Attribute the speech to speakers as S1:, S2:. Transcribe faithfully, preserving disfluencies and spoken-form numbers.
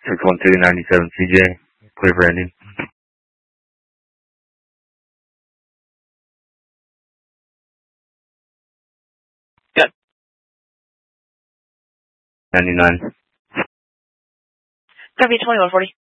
S1: six one two ninety-seven C J, clear for ending.
S2: Good.
S1: ninety-nine.
S2: Gonna be twenty-one forty.